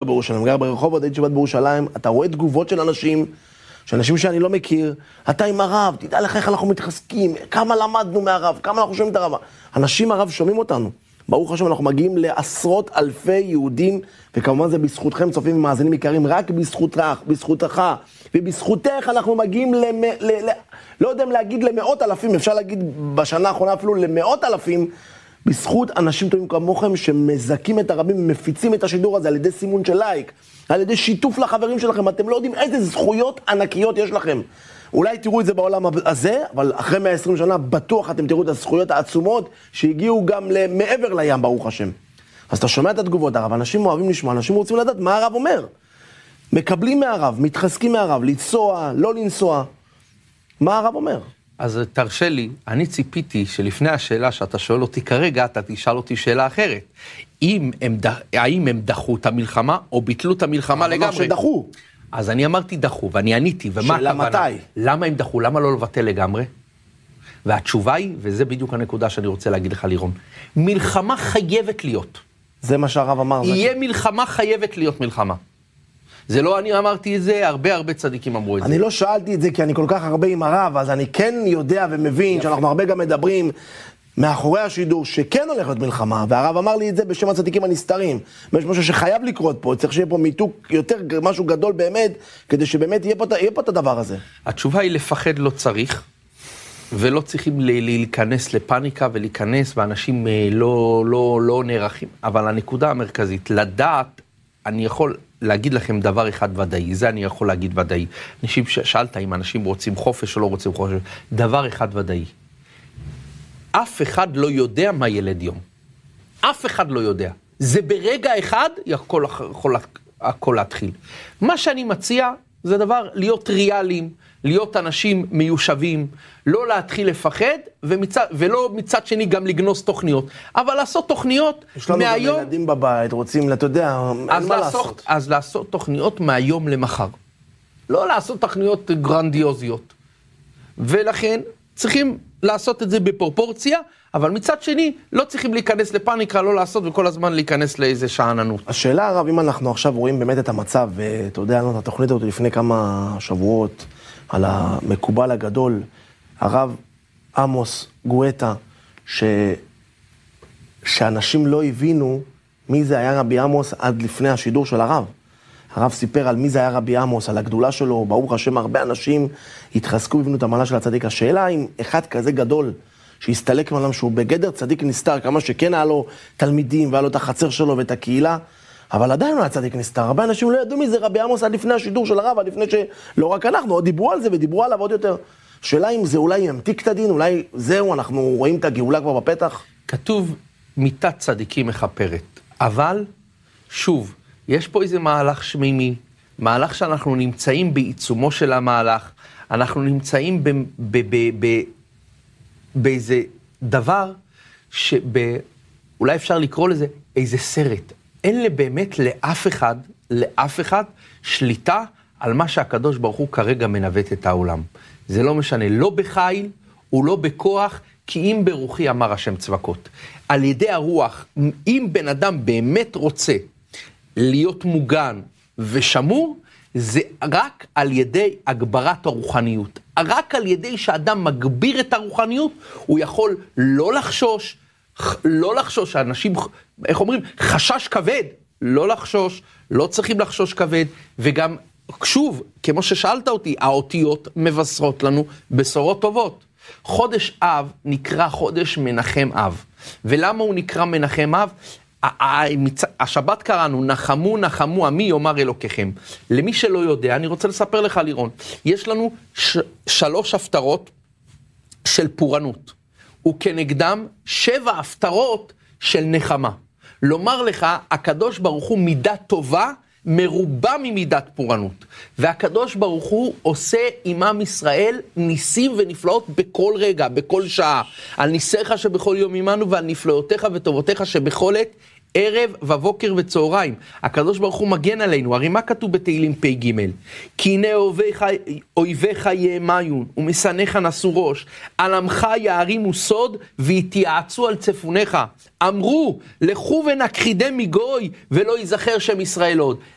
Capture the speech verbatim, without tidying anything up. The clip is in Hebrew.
בירושלים, גר ברחובות, הייתי שבת בירושלים, אתה רואה תגובות של אנשים, שאנשים שאני לא מכיר, אתה עם הרב, תדע לך איך אנחנו מתחזקים, כמה למדנו מהרב, כמה אנחנו שומעים את הרב. אנשים הרב שומעים אותנו. ברוך השם, אנחנו מגיעים לעשרות אלפי יהודים, וכמובן זה בזכותכם, צופים ומאזינים יקרים, רק בזכותך, בזכותך, ובזכותך אנחנו מגיעים למ... ל... ל... לא יודע אם להגיד למאות אלפים, אפשר להגיד בשנה האחרונה אפילו למאות אלפים, בזכות אנשים טובים כמוכם שמזכים את הרבים ומפיצים את השידור הזה על ידי סימון של לייק, על ידי שיתוף לחברים שלכם. אתם לא יודעים איזה זכויות ענקיות יש לכם. אולי תראו את זה בעולם הזה, אבל אחרי מאה ועשרים שנה בטוח אתם תראו את הזכויות העצומות שהגיעו גם מעבר לים, ברוך השם. אז אתה שומע את התגובות הרב, אנשים אוהבים לשמוע, אנשים רוצים לדעת מה הרב אומר. מקבלים מהרב, מתחזקים מהרב, לנסוע, לא לנסוע. מה הרב אומר? אז תרשה לי, אני ציפיתי שלפני השאלה שאתה שואל אותי כרגע, אתה תשאל אותי שאלה אחרת. אם הם, האם הם דחו את המלחמה או ביטלו את המלחמה לגמרי? אמר שדחו. אז אני אמרתי דחו, ואני עניתי, ומה שאלה הכוונה? מתי? למה הם דחו? למה לא לבטל לגמרי? והתשובה היא, וזה בדיוק הנקודה שאני רוצה להגיד לך לירון, מלחמה חייבת להיות. זה מה שהרב אמר. יהיה מלחמה, חייבת להיות מלחמה. זה לא אני אמרתי את זה, הרבה הרבה צדיקים אמרו את זה. אני לא שאלתי את זה כי אני כל כך הרבה עם הרב, אז אני כן יודע ומבין שאנחנו הרבה גם מדברים מאחורי השידור שכן הולך להיות מלחמה, והרב אמר לי את זה בשם הצדיקים הנסתרים. יש משהו שחייב לקרות פה, צריך שיהיה פה מיתוק יותר, משהו גדול באמת, כדי שבאמת יהיה פה, יהיה פה את הדבר הזה. התשובה היא לפחד לא צריך, ולא צריכים להיכנס לפאניקה ולהיכנס, ואנשים לא, לא, לא נערכים. אבל הנקודה המרכזית, לדעת, אני יכול להגיד לכם דבר אחד ודאי, זה אני יכול להגיד ודאי. אנשים שאלת אם אנשים רוצים חופש או לא רוצים חופש, דבר אחד ודאי. אף אחד לא יודע מה ילד יום. אף אחד לא יודע. זה ברגע אחד יכול, יכול, הכל להתחיל. מה שאני מציע זה דבר להיות ריאליים, להיות אנשים מיושבים, לא להתחיל לפחד, ומצד, ולא מצד שני גם לגנוס תוכניות. אבל לעשות תוכניות מהיום... יש לנו גם ילדים בבית, רוצים, אתה יודע, אין מה לעשות. לעשות. אז לעשות תוכניות מהיום למחר. לא לעשות תוכניות גרנדיוזיות. ולכן צריכים לעשות את זה בפרופורציה, אבל מצד שני לא צריכים להיכנס לפאניקה, לא לעשות וכל הזמן להיכנס לאיזה שעננות. השאלה הרב, אם אנחנו עכשיו רואים באמת את המצב, ואתה יודע, התוכנית הזאת לפני כמה שבועות, על המקובל הגדול, הרב עמוס גואטה, ש... שאנשים לא הבינו מי זה היה רבי עמוס עד לפני השידור של הרב. הרב סיפר על מי זה היה רבי עמוס, על הגדולה שלו, ברוך השם, הרבה אנשים התחזקו והבינו את המעלה של הצדיק. השאלה אם אחד כזה גדול, שהסתלק מעולם שהוא בגדר צדיק נסתר, כמה שכן היה לו תלמידים, והיה לו את החצר שלו ואת הקהילה, אבל עדיין לא היה צדיק נסתר. הרבה אנשים לא ידעו מי זה רבי עמוס עד לפני השידור של הרב, עד לפני שלא רק אנחנו, עוד דיברו על זה ודיברו עליו עוד יותר. שאלה אם זה אולי ימתיק את הדין, אולי זהו, אנחנו רואים את הגאולה כבר בפתח. כתוב מיתת צדיקים מכפרת, אבל שוב, יש פה איזה מהלך שמימי, מהלך שאנחנו נמצאים בעיצומו של המהלך, אנחנו נמצאים ב, ב, ב, ב, באיזה דבר שאולי אפשר לקרוא לזה איזה סרט. אין לי באמת לאף אחד, לאף אחד שליטה על מה שהקדוש ברוך הוא כרגע מנווט את העולם. זה לא משנה, לא בחיל ולא בכוח, כי אם ברוחי אמר השם צבקות. על ידי הרוח, אם בן אדם באמת רוצה להיות מוגן ושמור, זה רק על ידי הגברת הרוחניות. רק על ידי שאדם מגביר את הרוחניות, הוא יכול לא לחשוש, לא לחשוש, האנשים, איך אומרים, חשש כבד, לא לחשוש, לא צריכים לחשוש כבד, וגם, שוב, כמו ששאלת אותי, האותיות מבשרות לנו בשורות טובות. חודש אב נקרא חודש מנחם אב. ולמה הוא נקרא מנחם אב? השבת קראנו, נחמו נחמו עמי יאמר אלוקיכם. למי שלא יודע, אני רוצה לספר לך לירון, יש לנו ש- שלוש הפטרות של פורענות, וכנגדם שבע הפטרות של נחמה. לומר לך, הקדוש ברוך הוא מידה טובה, מרובה ממידת פורענות. והקדוש ברוך הוא עושה עם עם ישראל ניסים ונפלאות בכל רגע, בכל שעה. על ניסיך שבכל יום עמנו ועל נפלאותיך וטובותיך שבכל עת, ערב ובוקר וצהריים. הקדוש ברוך הוא מגן עלינו. הרי מה כתוב בתהילים פי ג'? כי הנה אויביך יאמיון ומשנאיך נשאו ראש, על עמך יערימו סוד ויתייעצו על צפוניך. אמרו, לכו ונכחידם מגוי ולא ייזכר שם ישראל עוד.